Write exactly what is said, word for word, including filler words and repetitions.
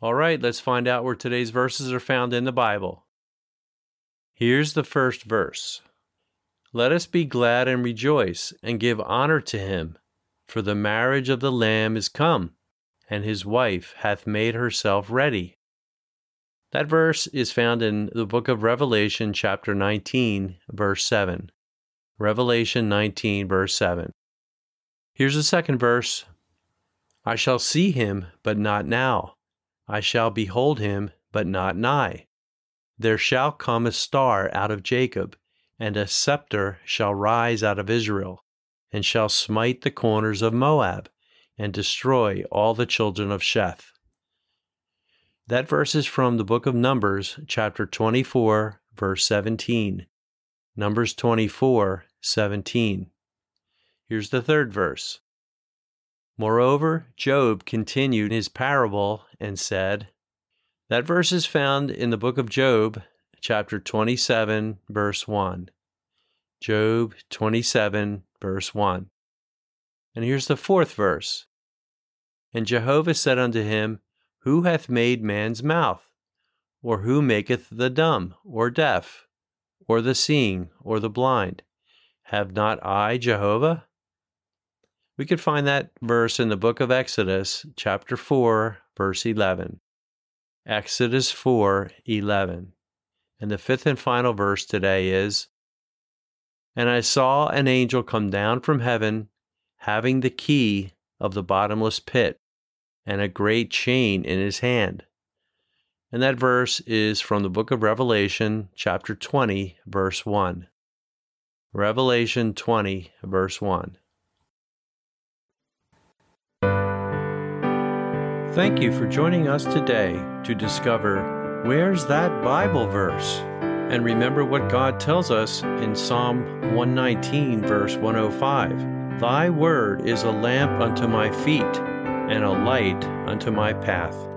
All right, let's find out where today's verses are found in the Bible. Here's the first verse. Let us be glad and rejoice and give honor to him, for the marriage of the Lamb is come, and his wife hath made herself ready. That verse is found in the book of Revelation, chapter nineteen, verse seven. Revelation nineteen, verse seven. Here's the second verse. I shall see him, but not now. I shall behold him, but not nigh. There shall come a star out of Jacob, and a scepter shall rise out of Israel, and shall smite the corners of Moab, and destroy all the children of Sheth. That verse is from the book of Numbers, chapter twenty-four, verse seventeen. Numbers twenty-four, seventeen. Here's the third verse. Moreover, Job continued his parable and said, that verse is found in the book of Job, chapter twenty-seven, verse one. Job twenty-seven, verse one. And here's the fourth verse. And Jehovah said unto him, Who hath made man's mouth? Or who maketh the dumb, or deaf, or the seeing, or the blind? Have not I Jehovah? We could find that verse in the book of Exodus, chapter four, verse eleven. Exodus four, eleven. And the fifth and final verse today is, And I saw an angel come down from heaven, having the key of the bottomless pit, and a great chain in his hand. And that verse is from the book of Revelation, chapter twenty, verse one. Revelation twenty, verse one. Thank you for joining us today to discover where's that Bible verse? And remember what God tells us in Psalm one nineteen, verse one oh five. Thy word is a lamp unto my feet, and a light unto my path.